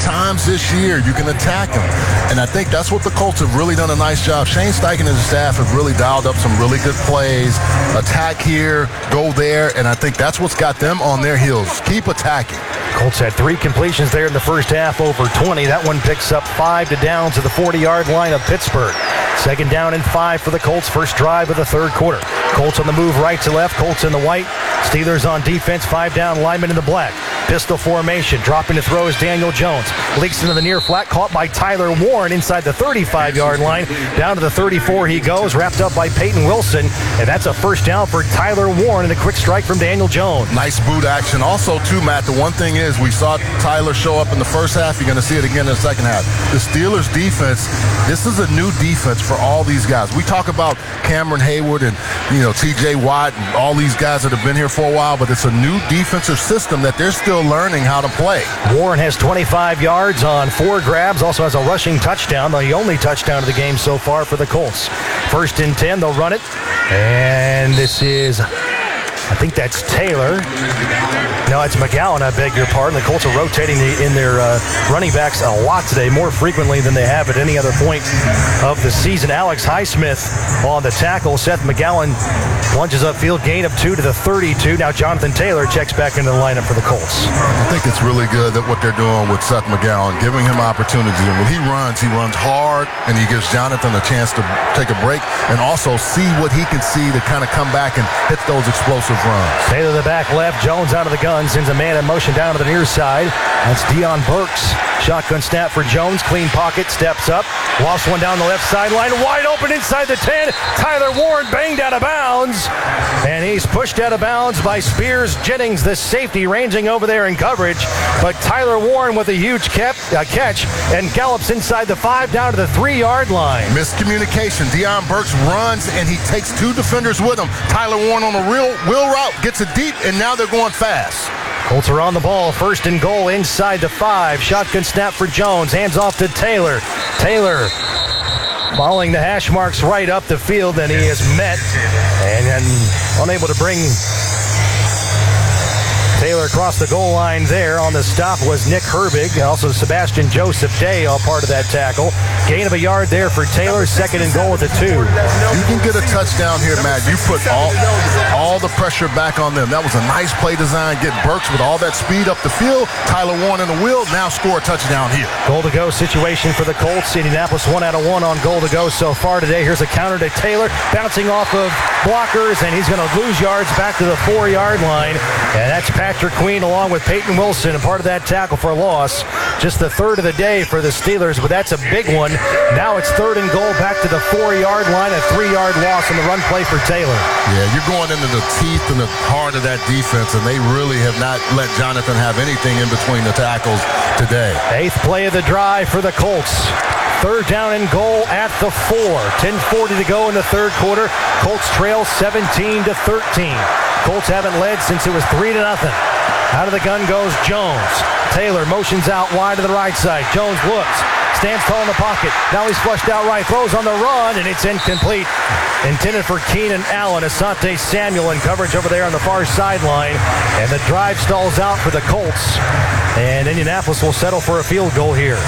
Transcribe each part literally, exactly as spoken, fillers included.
times this year you can attack them. And I think that's what the Colts have really done a nice job. Shane Steichen and his staff have really dialed up some really good plays. Attack here, go there, and I think that's what's got them on their heels. Keep attacking. Colts had three completions there in the first half, over twenty. That one picks up five to down to the forty-yard line of Pittsburgh. Second down and five for the Colts, first drive of the third quarter. Colts on the move right to left, Colts in the white. Steelers on defense, five down, linemen in the black. Pistol formation, dropping to throw is Daniel Jones. Leaks into the near flat, caught by Tyler Warren inside the thirty-five-yard line. Down to the thirty-four he goes, wrapped up by Peyton Wilson. And that's a first down for Tyler Warren and a quick strike from Daniel Jones. Nice boot action. Also, too, Matt, the one thing is we saw Tyler show up in the first half. You're going to see it again in the second half. The Steelers' defense, this is a new defense for all these guys. We talk about Cameron Hayward and, you know, T J Watt and all these guys that have been here for a while, but it's a new defensive system that they're still learning how to play. Warren has twenty-five yards on four grabs, also has a rushing touchdown, the only touchdown of the game so far for the Colts. First and ten, they'll run it, and this is, I think that's Taylor. No, it's McGowan, I beg your pardon. The Colts are rotating the, in their uh, running backs a lot today, more frequently than they have at any other point of the season. Alex Highsmith on the tackle. Seth McGowan plunges upfield, gain of two to the thirty-two. Now Jonathan Taylor checks back into the lineup for the Colts. I think it's really good that what they're doing with Seth McGowan, giving him opportunities. And when he runs, he runs hard, and he gives Jonathan a chance to take a break and also see what he can see to kind of come back and hit those explosive runs. Taylor the back left, Jones out of the gun, sends a man in motion down to the near side. That's Deion Burks. Shotgun snap for Jones, clean pocket, steps up, lost one down the left sideline, wide open inside the ten. Tyler Warren banged out of bounds, and he's pushed out of bounds by Spears Jennings, the safety, ranging over there in coverage. But Tyler Warren with a huge cap, uh, catch and gallops inside the five down to the three-yard line. Miscommunication. Deion Burks runs, and he takes two defenders with him. Tyler Warren on a real wheel route, gets it deep, and now they're going fast. Colts are on the ball, first and goal inside the five. Shotgun snap for Jones, hands off to Taylor. Taylor following the hash marks right up the field, and he is met and, and unable to bring Taylor across the goal line there. On the stop was Nick Herbig, also Sebastian Joseph Day, all part of that tackle. Gain of a yard there for Taylor, second and goal at the two. You can get a touchdown here, Matt. You put all, all the pressure back on them. That was a nice play design. Get Burks with all that speed up the field. Tyler Warren in the wheel, now score a touchdown here. Goal to go situation for the Colts. Indianapolis one out of one on goal to go so far today. Here's a counter to Taylor, bouncing off of blockers, and he's going to lose yards back to the four-yard line. And that's Patrick Queen along with Peyton Wilson, a part of that tackle for a loss. Just the third of the day for the Steelers, but that's a big one. Now it's third and goal back to the four-yard line, a three-yard loss on the run play for Taylor. Yeah, you're going into the teeth and the heart of that defense, and they really have not let Jonathan have anything in between the tackles today. Eighth play of the drive for the Colts. Third down and goal at the four. ten forty to go in the third quarter. Colts trail seventeen to thirteen. Colts haven't led since it was three to nothing. Out of the gun goes Jones. Taylor motions out wide to the right side. Jones looks, stands tall in the pocket. Now he's flushed out right, throws on the run, and it's incomplete. Intended for Keenan Allen. Asante Samuel in coverage over there on the far sideline. And the drive stalls out for the Colts. And Indianapolis will settle for a field goal here.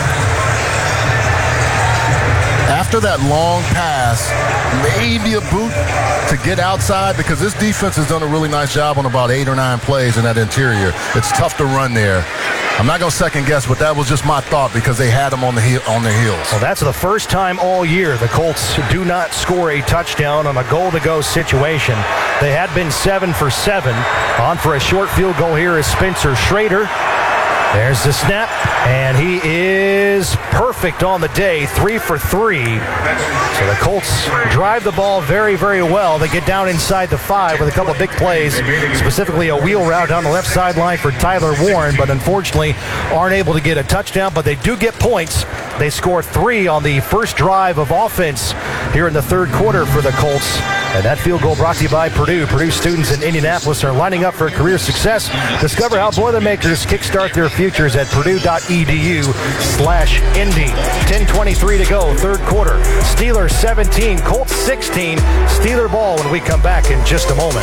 After that long pass, maybe a boot to get outside, because this defense has done a really nice job on about eight or nine plays in that interior. It's tough to run there. I'm not going to second guess, but that was just my thought because they had them on the heel, on their heels. Well, that's the first time all year the Colts do not score a touchdown on a goal-to-go situation. They had been seven for seven. On for a short field goal here is Spencer Schrader. There's the snap, and he is perfect on the day, three for three. So the Colts drive the ball very, very well. They get down inside the five with a couple of big plays, specifically a wheel route down the left sideline for Tyler Warren, but unfortunately aren't able to get a touchdown, but they do get points. They score three on the first drive of offense here in the third quarter for the Colts. And that field goal brought to you by Purdue. Purdue students in Indianapolis are lining up for career success. Discover how Boilermakers kickstart their futures at purdue.edu slash Indy. ten twenty-three to go, third quarter. Steelers seventeen, Colts sixteen. Steeler ball when we come back in just a moment.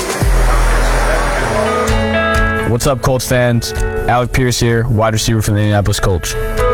What's up, Colts fans? Alec Pierce here, wide receiver for the Indianapolis Colts.